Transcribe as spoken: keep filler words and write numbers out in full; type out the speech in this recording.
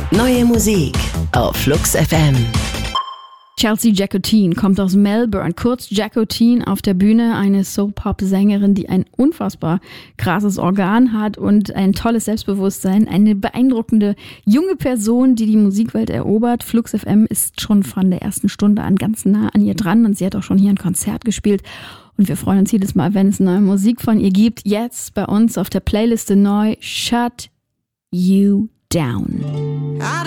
Neue Musik auf Flux F M. Chelsea Jacotine kommt aus Melbourne. Kurz Jacotine auf der Bühne, eine Soul-Pop-Sängerin, die ein unfassbar krasses Organ hat und ein tolles Selbstbewusstsein. Eine beeindruckende junge Person, die die Musikwelt erobert. Flux F M ist schon von der ersten Stunde an ganz nah an ihr dran und sie hat auch schon hier ein Konzert gespielt. Und wir freuen uns jedes Mal, wenn es neue Musik von ihr gibt. Jetzt bei uns auf der Playliste neu Shut You Down.